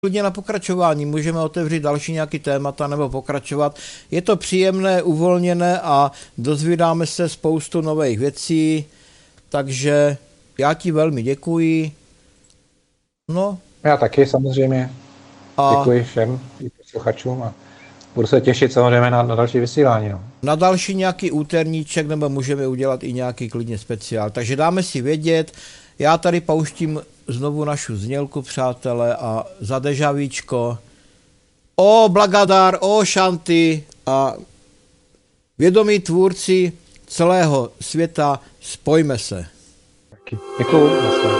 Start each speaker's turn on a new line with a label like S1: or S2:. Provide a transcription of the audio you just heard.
S1: klidně na pokračování, můžeme otevřít další nějaký témata nebo pokračovat. Je to příjemné, uvolněné a dozvídáme se spoustu nových věcí, takže já ti velmi děkuji. No.
S2: Já taky samozřejmě. Děkuji všem posluchačům a budu se těšit samozřejmě na další vysílání. No.
S1: Na další nějaký úterníček nebo můžeme udělat i nějaký klidně speciál. Takže dáme si vědět. Já tady pouštím znovu našu znělku, přátelé, a za dežavíčko. O blagadár, o šanty a vědomí tvůrci celého světa, spojme se.
S2: Děkuji.